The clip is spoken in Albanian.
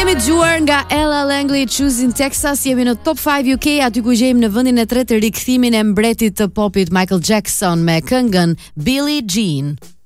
Kemi dëgjuar nga Ella Langley, Choosing Texas. Jemi në Top 5 UK, aty ku gjejmë në vendin e tretë rikthimin e mbretit të popit Michael Jackson me këngën Billie Jean.